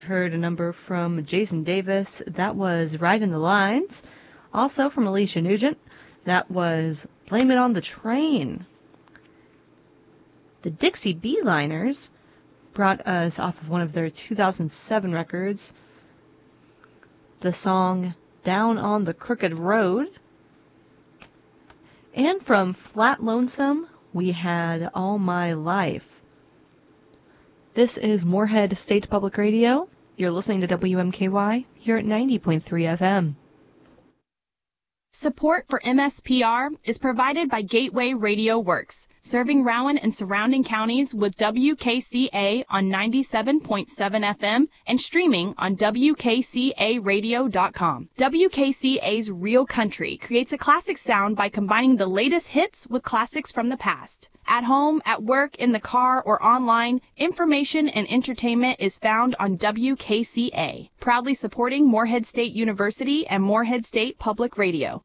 heard a number from Jason Davis. That was Riding the Lines. Also from Alicia Nugent. That was Blame It on the Train. The Dixie Beeliners brought us off of one of their 2007 records the song Down on the Crooked Road. And from Flat Lonesome, we had All My Life. This is Moorhead State Public Radio. You're listening to WMKY here at 90.3 FM. Support for MSPR is provided by Gateway Radio Works, serving Rowan and surrounding counties with WKCA on 97.7 FM and streaming on WKCAradio.com. WKCA's Real Country creates a classic sound by combining the latest hits with classics from the past. At home, at work, in the car, or online, information and entertainment is found on WKCA, proudly supporting Moorhead State University and Moorhead State Public Radio.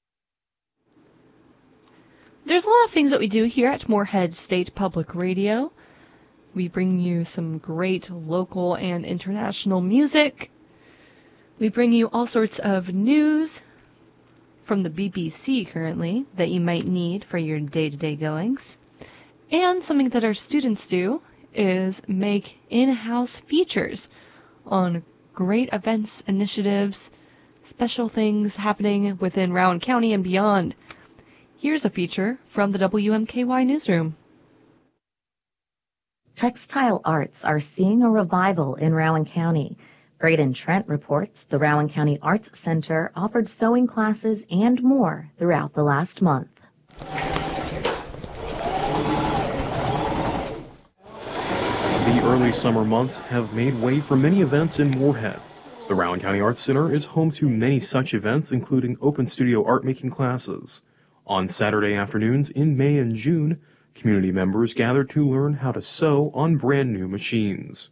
There's a lot of things that we do here at Moorhead State Public Radio. We bring you some great local and international music. We bring you all sorts of news from the BBC currently that you might need for your day-to-day goings. And something that our students do is make in-house features on great events, initiatives, special things happening within Rowan County and beyond. Here's a feature from the WMKY newsroom. Textile arts are seeing a revival in Rowan County. Braden Trent reports the Rowan County Arts Center offered sewing classes and more throughout the last month. The early summer months have made way for many events in Moorhead. The Rowan County Arts Center is home to many such events, including open studio art making classes. On Saturday afternoons in May and June, community members gathered to learn how to sew on brand new machines.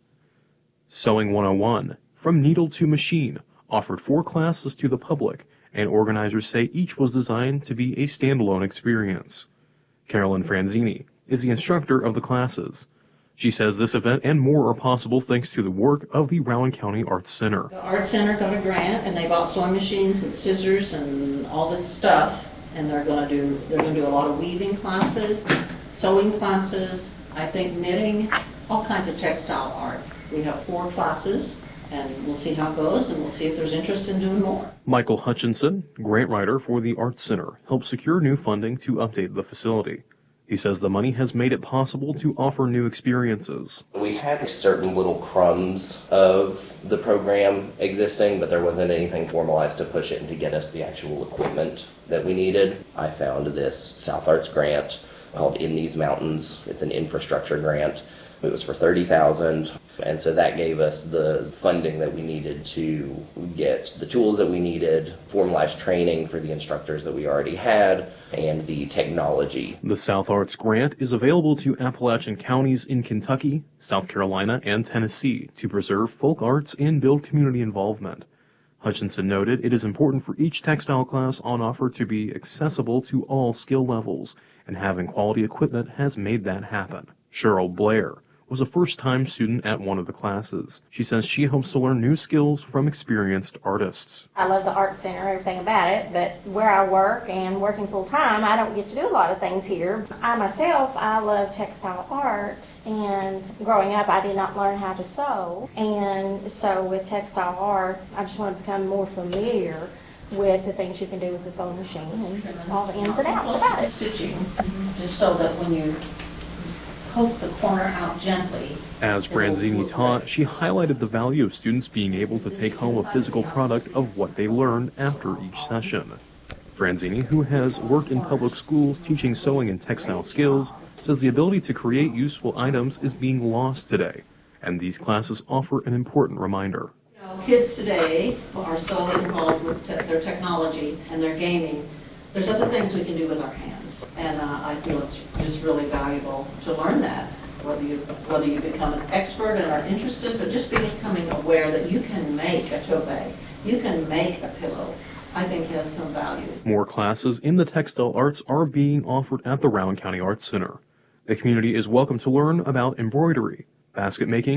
Sewing 101, From Needle to Machine, offered 4 classes to the public, and organizers say each was designed to be a standalone experience. Carolyn Franzini is the instructor of the classes. She says this event and more are possible thanks to the work of the Rowan County Arts Center. The Arts Center got a grant, and they bought sewing machines and scissors and all this stuff, and they're going to do a lot of weaving classes, sewing classes, I think knitting, all kinds of textile art. We have 4 classes, and we'll see how it goes, and we'll see if there's interest in doing more. Michael Hutchinson, grant writer for the Arts Center, helped secure new funding to update the facility. He says the money has made it possible to offer new experiences. We had certain little crumbs of the program existing, but there wasn't anything formalized to push it and to get us the actual equipment that we needed. I found this South Arts grant called In These Mountains. It's an infrastructure grant. It was for $30,000, and so that gave us the funding that we needed to get the tools that we needed, formalized training for the instructors that we already had, and the technology. The South Arts grant is available to Appalachian counties in Kentucky, South Carolina, and Tennessee to preserve folk arts and build community involvement. Hutchinson noted it is important for each textile class on offer to be accessible to all skill levels, and having quality equipment has made that happen. Cheryl Blair was a first-time student at one of the classes. She says she hopes to learn new skills from experienced artists. I love the Art Center, everything about it, but where I work and working full-time, I don't get to do a lot of things here. I love textile art, and growing up I did not learn how to sew, and so with textile art, I just want to become more familiar with the things you can do with the sewing machine and all the ins and outs about it. Stitching, just so that when you poke the corner out gently. As Branzini taught, she highlighted the value of students being able to take home a physical product of what they learn after each session. Branzini, who has worked in public schools teaching sewing and textile skills, says the ability to create useful items is being lost today, and these classes offer an important reminder. Kids today are so involved with their technology and their gaming. There's other things we can do with our hands. And I feel it's just really valuable to learn that, whether you become an expert and are interested, but just becoming aware that you can make a tote bag, you can make a pillow, I think has some value. More classes in the textile arts are being offered at the Rowan County Arts Center. The community is welcome to learn about embroidery, basket making,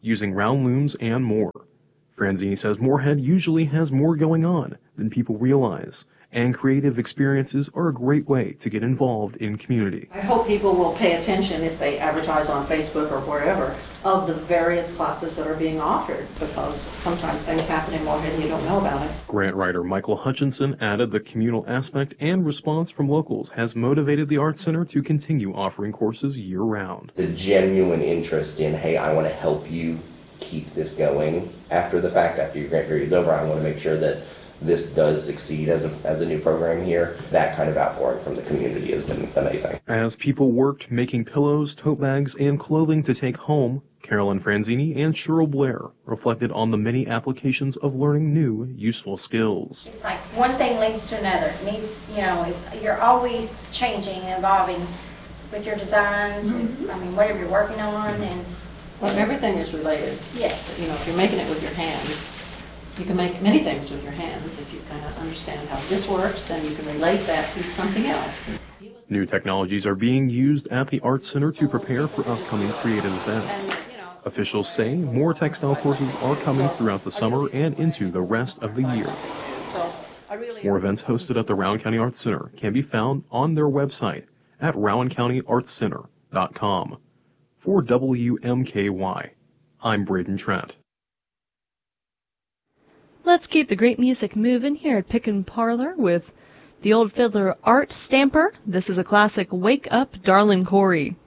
using round looms and more. Franzini says Moorhead usually has more going on than people realize, and creative experiences are a great way to get involved in community. I hope people will pay attention if they advertise on Facebook or wherever of the various classes that are being offered, because sometimes things happen in Moorhead and you don't know about it. Grant writer Michael Hutchinson added the communal aspect and response from locals has motivated the Arts Center to continue offering courses year-round. The genuine interest in, hey, I want to help you keep this going after the fact, after your grant period is over. I want to make sure that this does succeed as a new program here. That kind of outpouring from the community has been amazing. As people worked making pillows, tote bags, and clothing to take home, Carolyn Franzini and Cheryl Blair reflected on the many applications of learning new, useful skills. It's like one thing leads to another. It needs, you're always changing and evolving with your designs, with, whatever you're working on. Well, everything is related. Yes. If you're making it with your hands, you can make many things with your hands. If you kind of understand how this works, then you can relate that to something else. New technologies are being used at the Arts Center to prepare for upcoming creative events. Officials say more textile courses are coming throughout the summer and into the rest of the year. More events hosted at the Rowan County Arts Center can be found on their website at rowancountyartscenter.com. For WMKY, I'm Braden Trent. Let's keep the great music moving here at Pickin' Parlor with the Old Fiddler Art Stamper. This is a classic, Wake Up, Darlin' Corey.